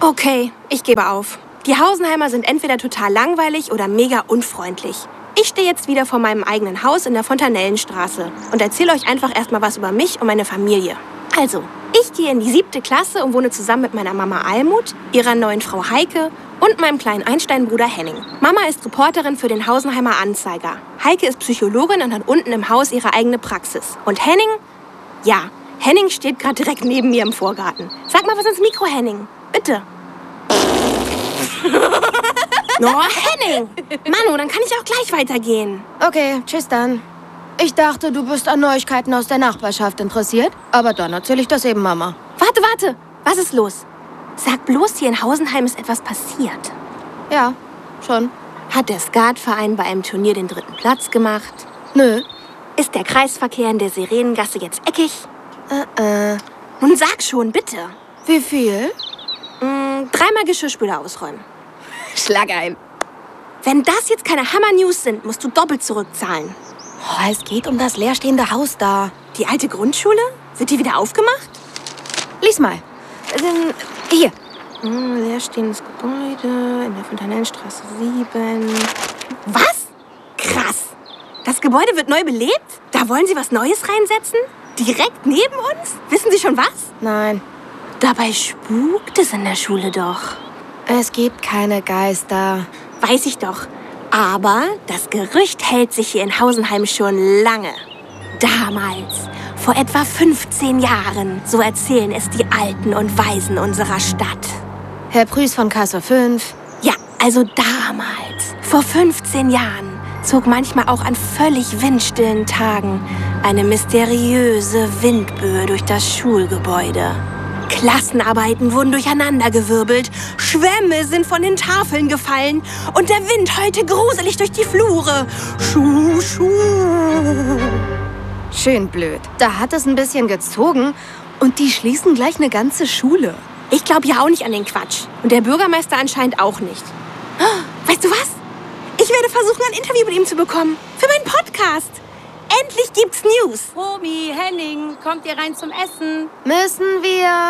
Okay, ich gebe auf. Die Hausenheimer sind entweder total langweilig oder mega unfreundlich. Ich stehe jetzt wieder vor meinem eigenen Haus in der Fontanellenstraße und erzähle euch einfach erstmal was über mich und meine Familie. Also, ich gehe in die 7. Klasse und wohne zusammen mit meiner Mama Almut, ihrer neuen Frau Heike und meinem kleinen Einsteinbruder Henning. Mama ist Reporterin für den Hausenheimer Anzeiger. Heike ist Psychologin und hat unten im Haus ihre eigene Praxis. Und Henning? Ja, Henning steht gerade direkt neben mir im Vorgarten. Sag mal was ins Mikro, Henning. Bitte. Oh, Henning! Manu, dann kann ich auch gleich weitergehen. Okay, tschüss dann. Ich dachte, du bist an Neuigkeiten aus der Nachbarschaft interessiert, aber dann erzähle ich das eben Mama. Warte. Was ist los? Sag bloß, hier in Hausenheim ist etwas passiert. Ja, schon. Hat der Skatverein bei einem Turnier den 3. Platz gemacht? Nö. Ist der Kreisverkehr in der Sirenengasse jetzt eckig? Nun sag schon, bitte. Wie viel? 3-mal Geschirrspüler ausräumen. Schlag ein. Wenn das jetzt keine Hammer-News sind, musst du doppelt zurückzahlen. Oh, es geht um das leerstehende Haus da. Die alte Grundschule? Wird die wieder aufgemacht? Lies mal. Hier. Leerstehendes Gebäude in der Fontanellenstraße 7. Was? Krass. Das Gebäude wird neu belebt? Da wollen Sie was Neues reinsetzen? Direkt neben uns? Wissen Sie schon was? Nein. Dabei spukt es in der Schule doch. Es gibt keine Geister. Weiß ich doch. Aber das Gerücht hält sich hier in Hausenheim schon lange. Damals, vor etwa 15 Jahren, so erzählen es die Alten und Weisen unserer Stadt. Herr Prüß von Kasse 5. Ja, also damals, vor 15 Jahren, zog manchmal auch an völlig windstillen Tagen eine mysteriöse Windböe durch das Schulgebäude. Klassenarbeiten wurden durcheinandergewirbelt, Schwämme sind von den Tafeln gefallen und der Wind heulte gruselig durch die Flure. Schuh, schuh. Schön blöd. Da hat es ein bisschen gezogen und die schließen gleich eine ganze Schule. Ich glaube ja auch nicht an den Quatsch. Und der Bürgermeister anscheinend auch nicht. Weißt du was? Ich werde versuchen, ein Interview mit ihm zu bekommen. Für meinen Podcast. Endlich gibt's News. Romy, Henning, kommt ihr rein zum Essen? Müssen wir?